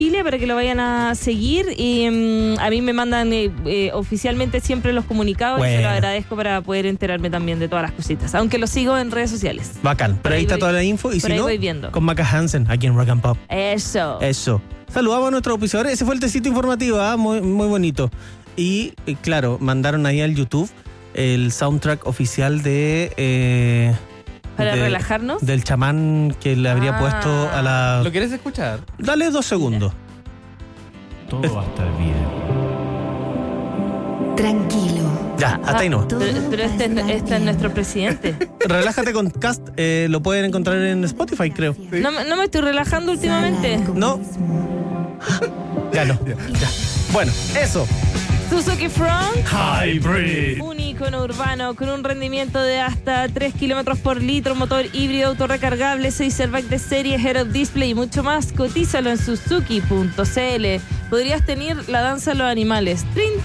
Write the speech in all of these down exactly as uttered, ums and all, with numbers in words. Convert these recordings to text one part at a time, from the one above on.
Chile para que lo vayan a seguir y um, a mí me mandan eh, eh, oficialmente siempre los comunicados bueno. y se lo agradezco para poder enterarme también de todas las cositas, aunque lo sigo en redes sociales. Bacán, pero ahí está voy, toda la info y si no, viendo. con Maca Hansen aquí en Rock and Pop. Eso. Eso. Saludamos a nuestros auspiciadores, ese fue el tecito informativo, ¿eh? muy, muy bonito. Y eh, claro, mandaron ahí al YouTube el soundtrack oficial de... Eh, ¿Para de, relajarnos? Del chamán que le habría ah. puesto a la... ¿Lo quieres escuchar? Dale dos segundos. Todo es... va a estar bien. Tranquilo. Ya, hasta ah, ahí no. Pero, pero este, es, este es nuestro presidente. Relájate con Cast, eh, lo pueden encontrar en Spotify, creo. ¿Sí? No, no me estoy relajando últimamente. No. Ya no. Ya. Ya. Bueno, eso. Suzuki Front Hybrid, un icono urbano con un rendimiento de hasta tres kilómetros por litro, motor híbrido autorrecargable, seis airbags de serie, head-up display y mucho más. Cotízalo en suzuki punto c l. Podrías tener la danza de los animales.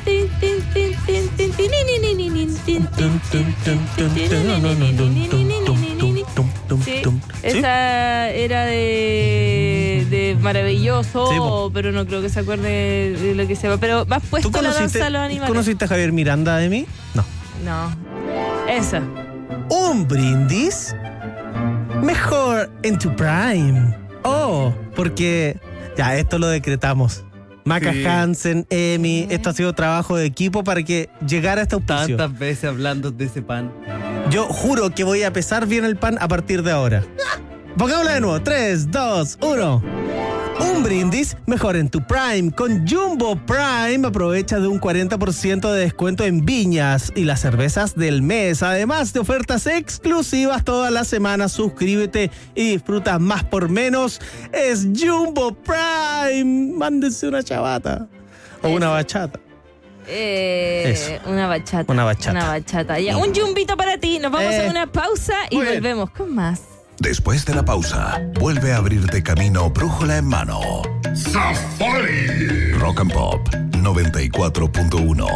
Sí, esa era de, de maravilloso, sí, pero no creo que se acuerde de lo que se va. Pero vas puesto la danza de los animales. ¿Conociste a Javier Miranda de mí? No. No. Esa. Un brindis mejor en tu prime. Oh, porque ya esto lo decretamos. Maca sí. Hansen, Emi, esto ha sido trabajo de equipo para que llegara a esta auspicio. Tantas veces hablando de ese pan. Yo juro que voy a pesar bien el pan a partir de ahora. Pongámosla de nuevo. tres, dos, uno. Un brindis mejor en tu prime. Con Jumbo Prime aprovecha de un cuarenta por ciento de descuento en viñas y las cervezas del mes. Además de ofertas exclusivas todas las semanas. Suscríbete y disfruta más por menos. Es Jumbo Prime. Mándense una chabata o una bachata. Eh, una bachata. Una bachata. Una bachata. Ya, un jumbito para ti. Nos vamos eh, a una pausa y volvemos con más. Después de la pausa, vuelve a abrirte camino brújula en mano. ¡Safari! Rock and Pop noventa y cuatro punto uno.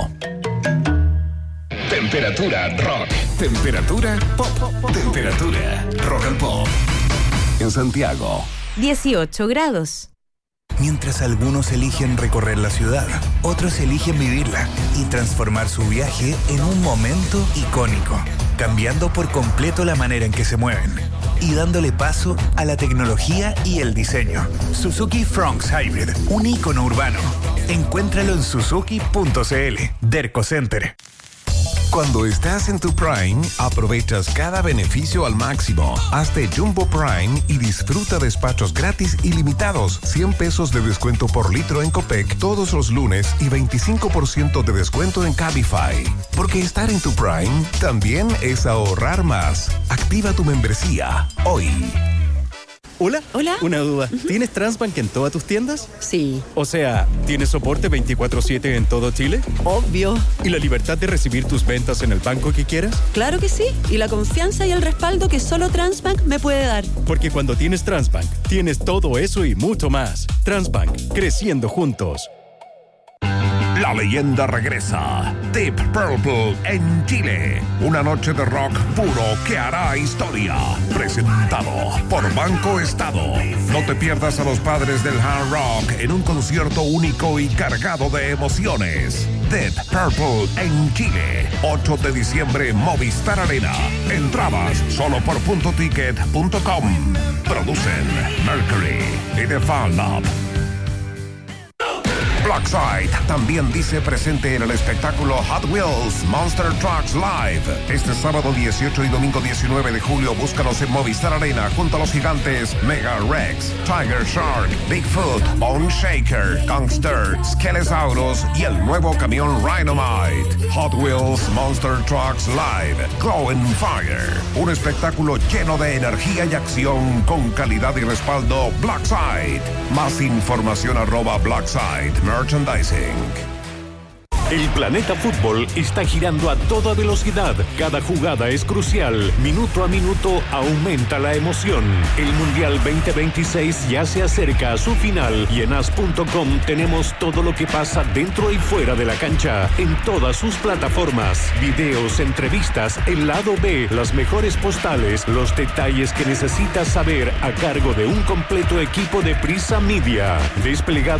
Temperatura rock. Temperatura pop. Temperatura rock and pop. En Santiago, dieciocho grados. Mientras algunos eligen recorrer la ciudad, otros eligen vivirla y transformar su viaje en un momento icónico, cambiando por completo la manera en que se mueven y dándole paso a la tecnología y el diseño. Suzuki Fronx Hybrid, un ícono urbano. Encuéntralo en suzuki punto c l. Derco Center. Cuando estás en tu Prime, aprovechas cada beneficio al máximo. Hazte Jumbo Prime y disfruta despachos gratis ilimitados. cien pesos de descuento por litro en Copec todos los lunes y veinticinco por ciento de descuento en Cabify. Porque estar en tu Prime también es ahorrar más. Activa tu membresía hoy. Hola. Hola. Una duda. Uh-huh. ¿Tienes Transbank en todas tus tiendas? Sí. O sea, ¿tienes soporte veinticuatro siete en todo Chile? Obvio. ¿Y la libertad de recibir tus ventas en el banco que quieras? Claro que sí. Y la confianza y el respaldo que solo Transbank me puede dar. Porque cuando tienes Transbank, tienes todo eso y mucho más. Transbank, creciendo juntos. La leyenda regresa. Deep Purple en Chile. Una noche de rock puro que hará historia. Presentado por Banco Estado. No te pierdas a los padres del hard rock en un concierto único y cargado de emociones. Deep Purple en Chile. ocho de diciembre, Movistar Arena. Entradas solo por punto ticket punto com. Producen Mercury y The Fan Lab. Blackside también dice presente en el espectáculo Hot Wheels Monster Trucks Live. Este sábado dieciocho y domingo diecinueve de julio, búscalos en Movistar Arena junto a los gigantes Mega Rex, Tiger Shark, Bigfoot, Bone Shaker, Gangster, Skelesaurus y el nuevo camión Rhinomite. Hot Wheels Monster Trucks Live, Glow and Fire. Un espectáculo lleno de energía y acción con calidad y respaldo Blackside. Más información arroba Blackside Merchandising. El planeta fútbol está girando a toda velocidad. Cada jugada es crucial. Minuto a minuto aumenta la emoción. El Mundial veinte veintiséis ya se acerca a su final y en as punto com tenemos todo lo que pasa dentro y fuera de la cancha en todas sus plataformas. Videos, entrevistas, el lado B, las mejores postales, los detalles que necesitas saber a cargo de un completo equipo de Prisa Media. Desplegado